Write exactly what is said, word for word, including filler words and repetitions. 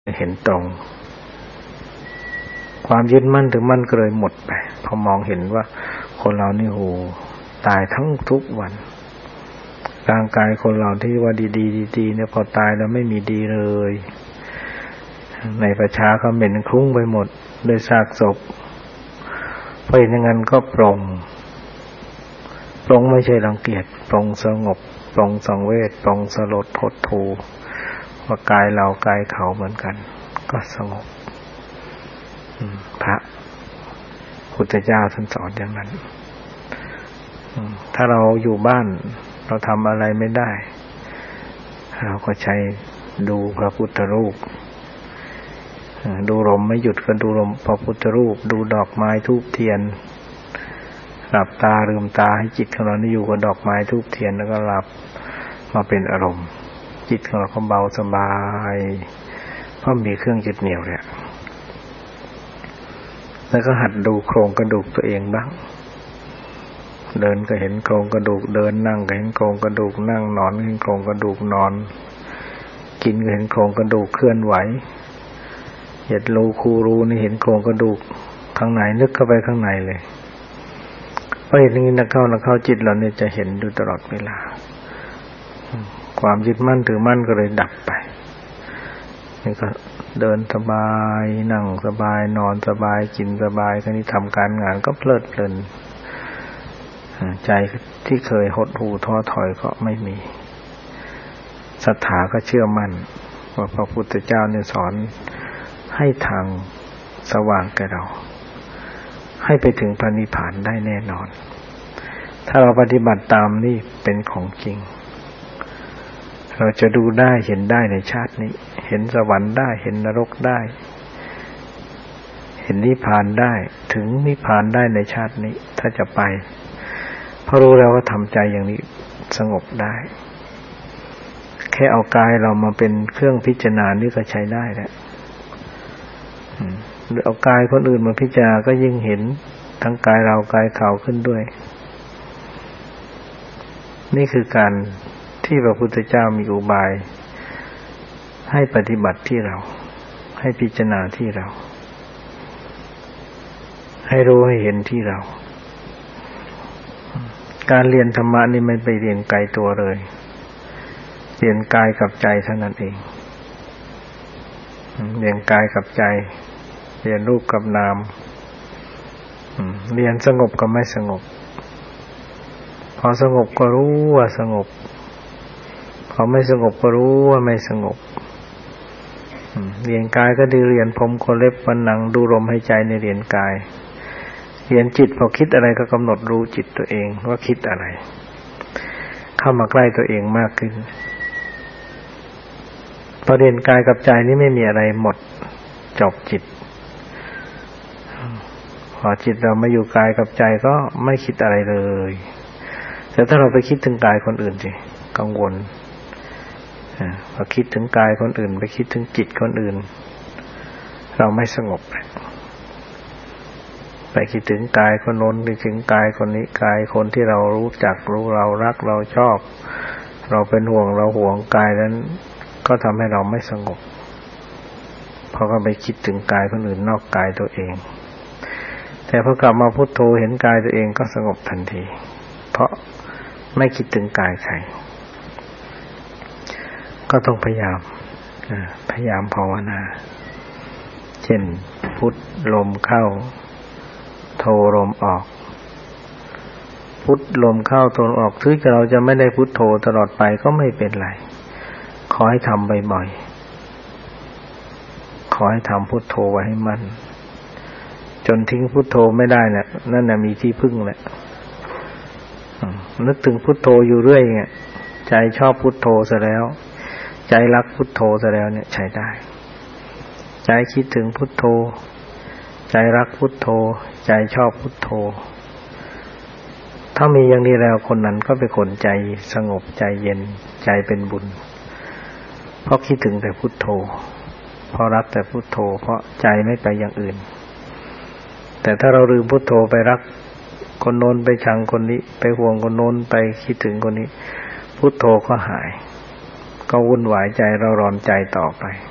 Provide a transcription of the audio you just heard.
เห็นตรงความยึดมั่นถือมั่นก็เลยหมดไปพอมองเห็นว่าคนเรานี่โหตายทั้งทุกวันร่างกายคนเราที่ว่าดีๆดีๆเนี่ยพอตายแล้วไม่มีดีเลยในประชาเขาเหม็นคลุ้งไปหมดด้วยซากศพเพราะอย่างนั้นก็ปรงปรงไม่ใช่รังเกียจปรงสงบปรงสังเวชปรงสลดหดหู่ว่ากายเรากายเขาเหมือนกันก็สงบพระพุทธเจ้าท่านสอนอย่างนั้นถ้าเราอยู่บ้านเราทำอะไรไม่ได้เราก็ใช้ดูพระพุทธรูปดูลมไม่หยุดก็ดูลมพระพุทธรูปดูดอกไม้ธูปเทียนหลับตาลืมตาให้จิตของเรานี่อยู่กับดอกไม้ธูปเทียนแล้วก็หลับมาเป็นอารมณ์จิตของเราก็เบาสบายเพราะมีเครื่องยึดเหนี่ยวเนี่ยแล้วก็หัดดูโครงกระดูกตัวเองบ้างเดินก็เห็นโครงกระดูกเดินนั่งก็เห็นโครงกระดูกนั่งนอนก็เห็นโครงกระดูกนอนกินก็เห็นโครงกระดูกเคลื่อนไหวเหยียดรูคูรูนี่เห็นโครงกระดูกข้างในนึกเข้าไปข้างในเลยเพราะเห็นอย่างนี้นักเข้านักเข้าจิตเราเนี่ยจะเห็นอยู่ตลอดเวลาความยึดมั่นถือมั่นก็เลยดับไปนี่ก็เดินสบายนั่งสบายนอนสบายกินสบายคราวนี้ทำการงานก็เพลิดเพลินใจที่เคยหดหู่ท้อถอยก็ไม่มีศรัทธาก็เชื่อมั่นว่าพระพุทธเจ้าเนี่ยสอนให้ทางสว่างแก่เราให้ไปถึงพระนิพพานได้แน่นอนถ้าเราปฏิบัติตามนี่เป็นของจริงเราจะดูได้เห็นได้ในชาตินี้เห็นสวรรค์ได้เห็นนรกได้เห็นนิพพานได้ถึงนิพพานได้ในชาตินี้ถ้าจะไปเพราะรู้แล้วว่าทำใจอย่างนี้สงบได้แค่เอากายเรามาเป็นเครื่องพิจารณานี่ก็ใช้ได้แล้วหรือเอากายคนอื่นมาพิจารณาก็ยิ่งเห็นทั้งกายเรากายเขาขึ้นด้วยนี่คือการที่พระพุทธเจ้ามีอุบายให้ปฏิบัติที่เราให้พิจารณาที่เราให้รู้ให้เห็นที่เราการเรียนธรรมะนี่ไม่ไปเรียนไกลตัวเลยเรียนกายกับใจเท่านั้นเองเรียนกายกับใจเรียนรูปกับนามเรียนสงบกับไม่สงบพอสงบก็รู้ว่าสงบพอไม่สงบก็รู้ว่าไม่สงบเรียนกายก็ดีเรียนผมขนเล็บฟันหนังดูลมหายใจในเรียนกายเรียนจิตพอคิดอะไรก็กำหนดรู้จิตตัวเองว่าคิดอะไรเข้ามาใกล้ตัวเองมากขึ้นพอเรียนกายกับใจนี่ไม่มีอะไรหมดจบจิตพอจิตเรามาอยู่กายกับใจก็ไม่คิดอะไรเลยแต่ถ้าเราไปคิดถึงกายคนอื่นสิกังวลพอคิดถึงกายคนอื่นไปคิดถึงจิตคนอื่นเราไม่สงบไปคิดถึงกายคนโน้นไปถึงกายคนนี้กายคนที่เรารู้จักรู้เรารักเราชอบเราเป็นห่วงเราห่วงกายนั้นก็ทำให้เราไม่สงบเพราะก็ไปคิดถึงกายคนอื่นนอกกายตัวเองแต่พอกลับมาพุทโธเห็นกายตัวเองก็สงบทันทีเพราะไม่คิดถึงกายใครก็ต้องพยายามพยายามภาวนาเช่นพุทลมเข้าโทลมออกพุทลมเข้าโทลมออกถึงเราจะไม่ได้พุทโธตลอดไปก็ไม่เป็นไรขอให้ทำบ่อยๆขอให้ทำพุทโธไว้ให้มั่นจนทิ้งพุทโธไม่ได้เนี่ยนั่นน่ะมีที่พึ่งแหละนึกถึงพุทโธอยู่เรื่อยเนี่ยใจชอบพุทโธซะแล้วใจรักพุทโธซะแล้วเนี่ยใช้ได้ใจคิดถึงพุทโธใจรักพุทโธใจชอบพุทโธถ้ามีอย่างนี้แล้วคนนั้นก็เป็นคนใจสงบใจเย็นใจเป็นบุญเพราะคิดถึงแต่พุทโธเพราะรักแต่พุทโธเพราะใจไม่ไปอย่างอื่นแต่ถ้าเราลืมพุทโธไปรักคนโน้นไปชังคนนี้ไปห่วงคนโน้นไปคิดถึงคนนี้พุทโธก็หายก็วุ่นวายใจเราร้อนใจต่อไป